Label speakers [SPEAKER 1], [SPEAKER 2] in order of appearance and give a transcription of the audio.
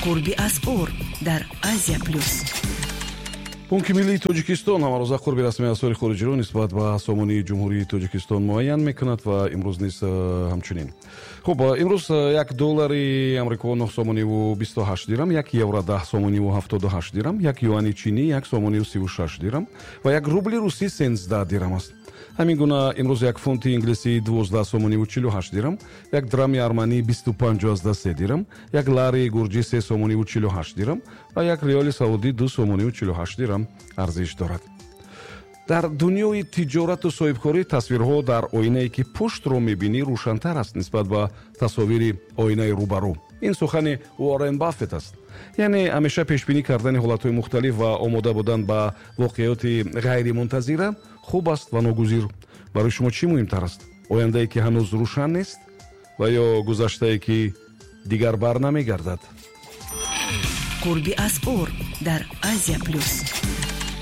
[SPEAKER 1] قربی اسعار در آسیا پلوس.
[SPEAKER 2] بانک ملی تاجیکستان همروز قربی رسمی اسعار خارجی را نسبت به سامانه جمهوری تاجیکستان معین میکند و امروز نیز همچنین. خب امروز $1 آمریکا 9 سامانی و 28 درم، یک یورو 10 سامانی و 78 درم، یک یوان چینی 1 سامانی و 36 درم و یک روبل روسی 13 درم است. همین گونه امروز یک فونت انگلیسی 12 سامانی و 48 درم، یک درم ارمنی 25.3 درم، یک لاری گرجی 3 سامانی و 48 درم و یک ریال سعودی 2 سامانی و 48 درم ارزش دارد. در دنیای تجارت و صاحبکاری تصویرها در آینه‌ای که پشت رو می‌بینی روشن‌تر است نسبت به تصاویر آینه روبرو. این سخن وارن بافت است. یعنی همیشه پیشبینی کردن حالت‌های مختلف و آماده بودن به واقعیات غیر منتظره خوب است و ناگزیر. برای شما چی مهمتر است؟ آینده‌ای که هنوز روشن نیست و یا گذشته‌ای که دیگر بر نمی‌گردد؟
[SPEAKER 1] قربی اسعار در آسیا پلوس.